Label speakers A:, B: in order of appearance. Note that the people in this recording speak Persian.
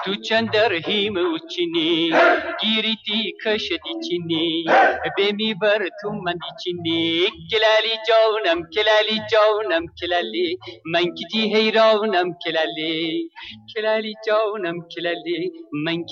A: تو چندر هیم وچینی گیریتی کشدی چینی بمی بر تو من دی چینی کلالی جانم کلالی من کتی حیرانم کلالی جانم کلالی من